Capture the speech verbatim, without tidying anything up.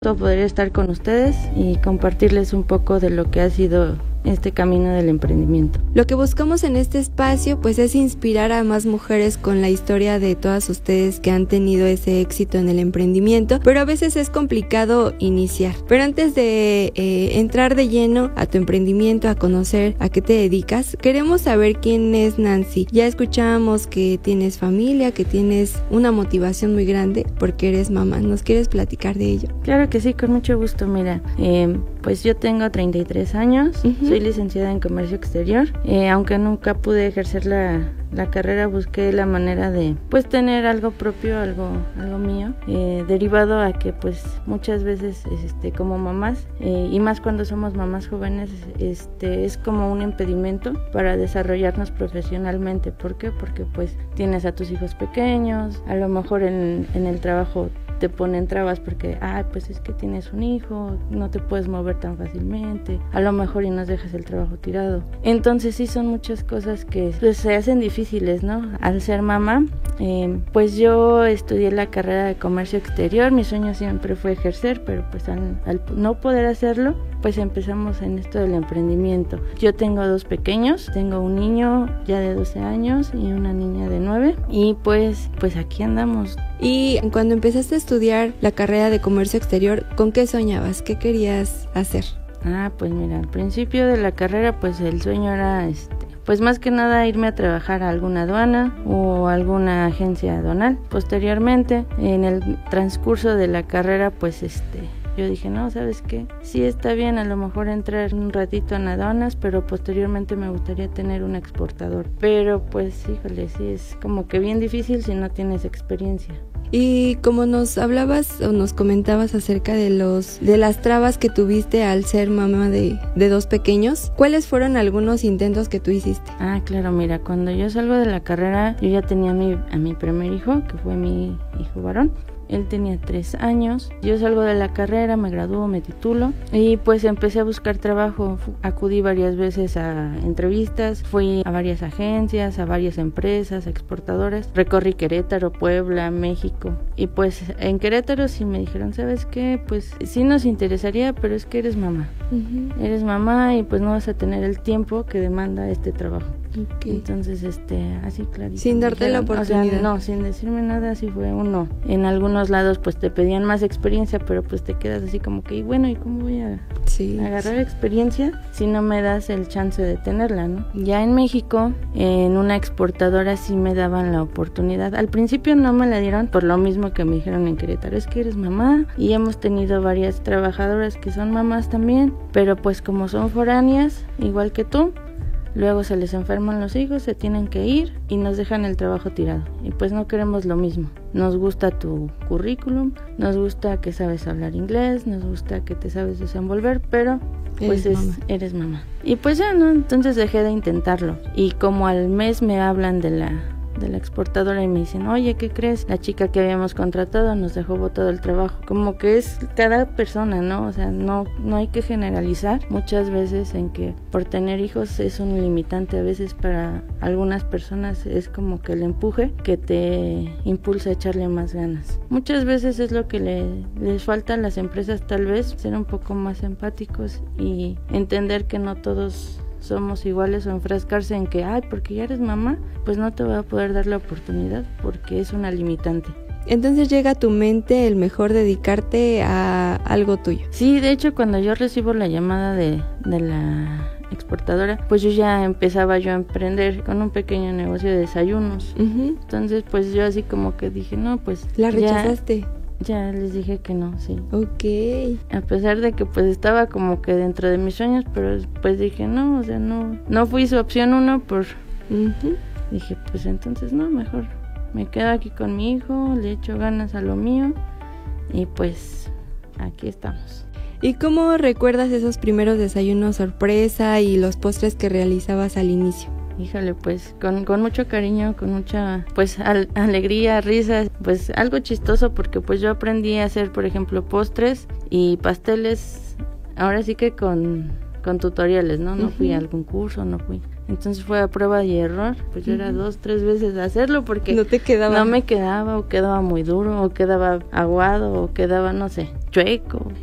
Poder estar con ustedes y compartirles un poco de lo que ha sido este camino del emprendimiento. Lo que buscamos en este espacio pues es inspirar a más mujeres con la historia de todas ustedes que han tenido ese éxito en el emprendimiento, pero a veces es complicado iniciar. Pero antes de eh, entrar de lleno a tu emprendimiento, a conocer a qué te dedicas, queremos saber quién es Nancy. Ya escuchábamos que tienes familia, que tienes una motivación muy grande porque eres mamá. ¿Nos quieres platicar de ello? Claro que sí, con mucho gusto. Mira, eh, pues yo tengo treinta y tres años, uh-huh. Soy licenciada en Comercio Exterior, eh, aunque nunca pude ejercer la, la carrera, busqué la manera de pues tener algo propio, algo, algo mío, eh, derivado a que pues muchas veces este, como mamás, eh, y más cuando somos mamás jóvenes, este, es como un impedimento para desarrollarnos profesionalmente. ¿Por qué? Porque pues tienes a tus hijos pequeños, a lo mejor en, en el trabajo te ponen trabas porque, ah, pues es que tienes un hijo, no te puedes mover tan fácilmente, a lo mejor y nos dejas el trabajo tirado. Entonces sí son muchas cosas que pues, se hacen difíciles, ¿no? Al ser mamá, eh, pues yo estudié la carrera de Comercio Exterior, mi sueño siempre fue ejercer, pero pues al, al no poder hacerlo, pues empezamos en esto del emprendimiento. Yo tengo dos pequeños, tengo un niño ya de doce años y una niña de nueve, y pues, pues aquí andamos. Y cuando empezaste a estudiar la carrera de Comercio Exterior, ¿con qué soñabas? ¿Qué querías hacer? Ah, pues mira, al principio de la carrera, pues el sueño era, este, pues más que nada irme a trabajar a alguna aduana o alguna agencia aduanal. Posteriormente, en el transcurso de la carrera, pues este... yo dije, no, ¿sabes qué? Sí está bien a lo mejor entrar un ratito en aduanas, pero posteriormente me gustaría tener un exportador. Pero pues, híjole, sí es como que bien difícil si no tienes experiencia. Y como nos hablabas o nos comentabas acerca de los de las trabas que tuviste al ser mamá de, de dos pequeños, ¿cuáles fueron algunos intentos que tú hiciste? Ah, claro, mira, cuando yo salgo de la carrera, yo ya tenía a mi, a mi primer hijo, que fue mi hijo varón. Él tenía tres años, yo salgo de la carrera, me gradúo, me titulo y pues empecé a buscar trabajo. Acudí varias veces a entrevistas, fui a varias agencias, a varias empresas, a exportadoras, recorrí Querétaro, Puebla, México, y pues en Querétaro sí me dijeron, ¿sabes qué? Pues sí nos interesaría, pero es que eres mamá, uh-huh. Eres mamá y pues no vas a tener el tiempo que demanda este trabajo. Okay. Entonces, este, así clarito. Sin darte dijeron, la oportunidad. O sea, no, sin decirme nada, así fue un no. En algunos lados, pues te pedían más experiencia, pero pues te quedas así como que, y bueno, ¿y cómo voy a sí, agarrar sí. experiencia si no me das el chance de tenerla, no? Ya en México, en una exportadora sí me daban la oportunidad. Al principio no me la dieron por lo mismo que me dijeron en Querétaro, es que eres mamá, y hemos tenido varias trabajadoras que son mamás también, pero pues como son foráneas, igual que tú, luego se les enferman los hijos, se tienen que ir y nos dejan el trabajo tirado. Y pues no queremos lo mismo. Nos gusta tu currículum, nos gusta que sabes hablar inglés, nos gusta que te sabes desenvolver, pero pues eres, es, mamá. eres mamá. Y pues ya, ¿no? Entonces dejé de intentarlo. Y como al mes me hablan de la... de la exportadora y me dicen, oye, ¿qué crees? La chica que habíamos contratado nos dejó botado el trabajo. Como que es cada persona, ¿no? O sea, no, no hay que generalizar muchas veces en que por tener hijos es un limitante. A veces para algunas personas es como que el empuje que te impulsa a echarle más ganas. Muchas veces es lo que le, les falta a las empresas, tal vez, ser un poco más empáticos y entender que no todos somos iguales, o enfrascarse en que, ay, porque ya eres mamá, pues no te voy a poder dar la oportunidad porque es una limitante. Entonces llega a tu mente el mejor dedicarte a algo tuyo. Sí, de hecho cuando yo recibo la llamada de, de la exportadora, pues yo ya empezaba yo a emprender con un pequeño negocio de desayunos. Uh-huh. Entonces pues yo así como que dije, no, pues ¿la rechazaste? Ya, Ya les dije que no, sí. Ok. A pesar de que pues estaba como que dentro de mis sueños, pero pues dije no, o sea, no, no fui su opción uno por... Uh-huh. Dije, pues entonces no, mejor me quedo aquí con mi hijo, le echo ganas a lo mío y pues aquí estamos. ¿Y cómo recuerdas esos primeros desayunos sorpresa y los postres que realizabas al inicio? Híjole, pues con, con mucho cariño, con mucha pues al, alegría, risas, pues algo chistoso porque pues yo aprendí a hacer, por ejemplo, postres y pasteles, ahora sí que con, con tutoriales, ¿no? No uh-huh. fui a algún curso, no fui. Entonces fue a prueba y error, pues yo uh-huh. era dos, tres veces a hacerlo porque no te quedaba. No me quedaba, o quedaba muy duro, o quedaba aguado, o quedaba, no sé. chueco.